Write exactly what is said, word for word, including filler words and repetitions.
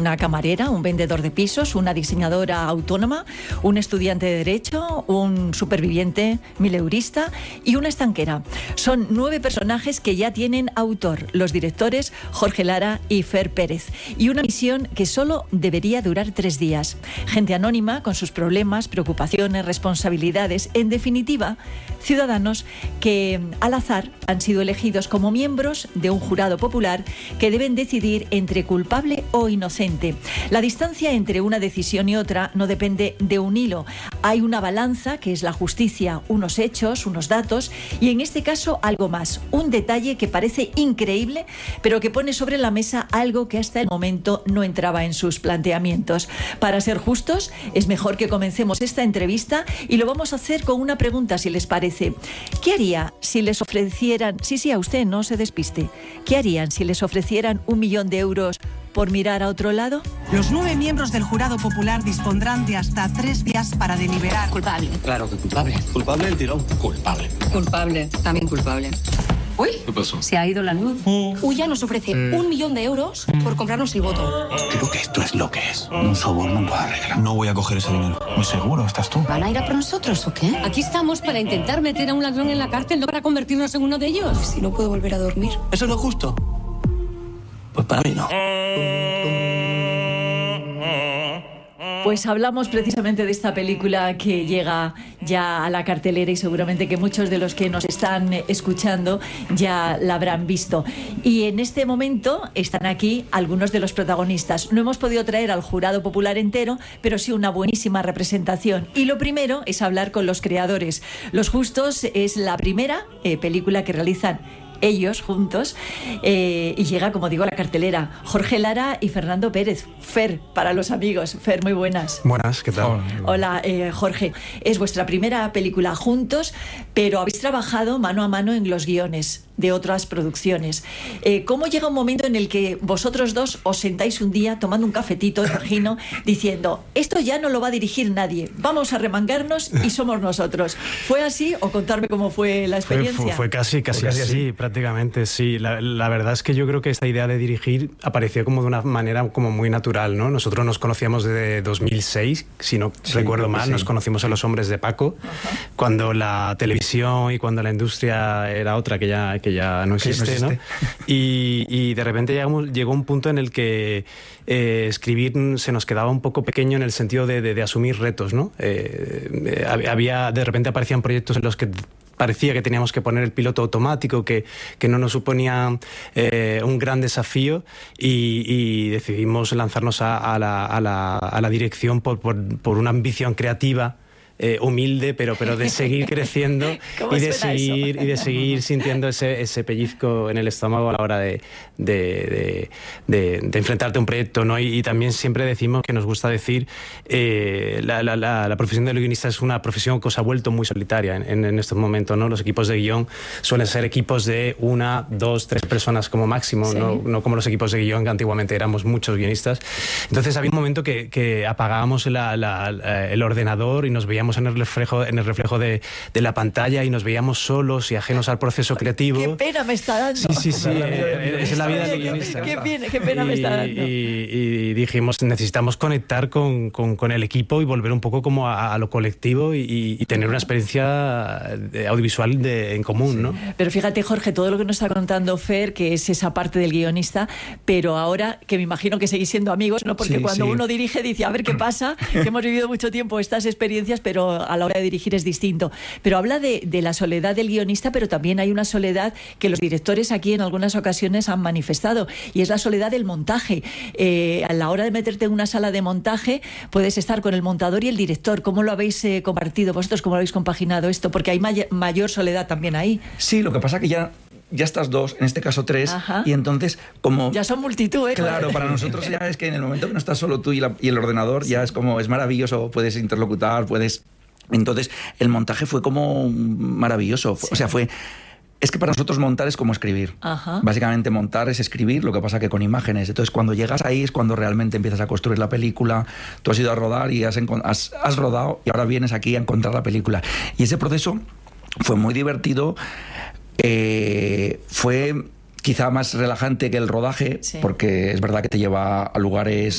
una camarera, un vendedor de pisos, una diseñadora autónoma, un estudiante de Derecho, un superviviente mileurista y una estanquera. Son nueve personajes que ya tienen autor, los directores Jorge Lara y Fer Pérez, y una misión que solo debería durar tres días. Gente anónima con sus problemas, preocupaciones, responsabilidades, en definitiva, ciudadanos que al azar han sido elegidos como miembros de un jurado popular que deben decidir entre culpable o inocente. La distancia entre una decisión y otra no depende de un hilo. Hay una balanza que es la justicia, unos hechos, unos datos y en este caso algo más, un detalle que parece increíble pero que pone sobre la mesa algo que hasta el momento no entraba en sus planteamientos. Para ser justos, es mejor que comencemos esta entrevista y lo vamos a hacer con una pregunta, si les parece. ¿Qué haría si les ofrecieran, sí, sí, a usted no se despiste, ¿qué harían si les ofrecieran un millón de euros por mirar a otro lado? Los nueve miembros del jurado popular dispondrán de hasta tres días para deliberar. Culpable. Claro que culpable. Culpable del tirón. Culpable. Culpable. También culpable. Uy, ¿qué pasó? Se ha ido la luz. Mm. Uya nos ofrece mm. un millón de euros por comprarnos el voto. Creo que esto es lo que es. Un soborno para arreglar. No voy a coger ese dinero. Muy seguro, ¿estás tú? ¿Van a ir a por nosotros o qué? Aquí estamos para intentar meter a un ladrón en la cárcel, no para convertirnos en uno de ellos. Si no puedo volver a dormir. ¿Eso es lo justo? Pues para mí no. Pues hablamos precisamente de esta película que llega ya a la cartelera y seguramente que muchos de los que nos están escuchando ya la habrán visto. Y en este momento están aquí algunos de los protagonistas. No hemos podido traer al jurado popular entero, pero sí una buenísima representación. Y lo primero es hablar con los creadores. Los Justos es la primera eh, película que realizan ellos juntos eh, y llega, como digo, a la cartelera. Jorge Lara y Fernando Pérez. Fer, para los amigos. Fer, muy buenas. Buenas, ¿qué tal? Hola, eh, Jorge. Es vuestra primera película juntos, pero habéis trabajado mano a mano en los guiones de otras producciones. Eh, ¿Cómo llega un momento en el que vosotros dos os sentáis un día tomando un cafetito, imagino, diciendo, esto ya no lo va a dirigir nadie, vamos a remangarnos y somos nosotros? ¿Fue así o contarme cómo fue la experiencia? Fue, fue, fue casi, casi, fue casi así, así, prácticamente, sí. La, la verdad es que yo creo que esta idea de dirigir apareció como de una manera como muy natural, ¿no? Nosotros nos conocíamos desde dos mil seis, si no sí, recuerdo mal, sí. Nos conocimos en Los Hombres de Paco, uh-huh. cuando la televisión y cuando la industria era otra, que ya, que ya no existe, sí, no existe. ¿no? Y, y de repente llegamos, llegó un punto en el que eh, escribir se nos quedaba un poco pequeño en el sentido de, de, de asumir retos, ¿no? Eh, había, de repente aparecían proyectos en los que parecía que teníamos que poner el piloto automático, que, que no nos suponía eh, un gran desafío y, y decidimos lanzarnos a, a, la, a, la, a la dirección por, por, por una ambición creativa. Eh, humilde, pero, pero de seguir creciendo y de seguir, y de seguir sintiendo ese, ese pellizco en el estómago a la hora de, de, de, de, de enfrentarte a un proyecto, ¿no? Y, y también siempre decimos que nos gusta decir eh, la, la, la, la profesión del guionista es una profesión que se ha vuelto muy solitaria en, en, en estos momentos, ¿no? Los equipos de guión suelen ser equipos de una, dos, tres personas como máximo, sí. no, no como los equipos de guión que antiguamente éramos muchos guionistas. Entonces había un momento que, que apagábamos la, la, la, el ordenador y nos veíamos en el reflejo, en el reflejo de, de la pantalla y nos veíamos solos y ajenos al proceso creativo. ¡Qué pena me está dando! Sí, sí, sí, eh, esa es la vida del guionista. ¡Qué, qué, qué pena y, me está dando! Y, y dijimos, necesitamos conectar con, con, con el equipo y volver un poco como a, a lo colectivo y, y tener una experiencia audiovisual de, en común, sí. ¿no? Pero fíjate, Jorge, todo lo que nos está contando Fer, que es esa parte del guionista, pero ahora, que me imagino que seguís siendo amigos, ¿no? Porque sí, cuando sí. uno dirige dice, a ver qué pasa, que hemos vivido mucho tiempo estas experiencias, pero a la hora de dirigir es distinto. Pero habla de, de la soledad del guionista, pero también hay una soledad que los directores aquí en algunas ocasiones han manifestado, y es la soledad del montaje. Eh, a la hora de meterte en una sala de montaje puedes estar con el montador y el director. ¿Cómo lo habéis eh, compartido vosotros? ¿Cómo lo habéis compaginado esto? Porque hay may- mayor soledad también ahí. Sí, lo que pasa que ya ya estás dos, en este caso tres, Ajá. y entonces como... Ya son multitud, ¿eh? Claro, para nosotros ya es que en el momento que no estás solo tú y, la, y el ordenador, sí. ya es como, es maravilloso, puedes interlocutar, puedes... Entonces, el montaje fue como maravilloso, sí. o sea, fue... Es que para nosotros montar es como escribir. Ajá. Básicamente montar es escribir, lo que pasa que con imágenes. Entonces, cuando llegas ahí es cuando realmente empiezas a construir la película. Tú has ido a rodar y has, has, has rodado y ahora vienes aquí a encontrar la película. Y ese proceso fue muy divertido. Eh, fue quizá más relajante que el rodaje, sí. porque es verdad que te lleva a lugares